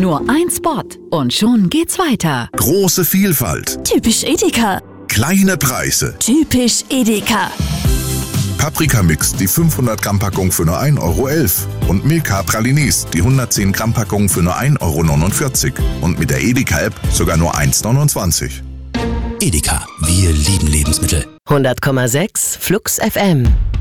Nur ein Spot und schon geht's weiter. Große Vielfalt. Typisch Edeka. Kleine Preise. Typisch Edeka. Paprikamix, die 500 Gramm Packung für nur 1,11 Euro. Und Milka Pralines, die 110 Gramm Packung für nur 1,49 Euro. Und mit der Edeka-App sogar nur 1,29 Edeka, wir lieben Lebensmittel. 100,6 Flux FM.